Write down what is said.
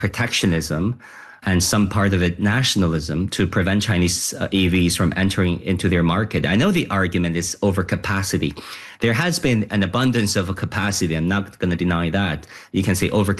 protectionism and some part of it nationalism to prevent Chinese EVs from entering into their market. I know the argument is overcapacity. There has been an abundance of a capacity. I'm not going to deny that. You can say overcapacity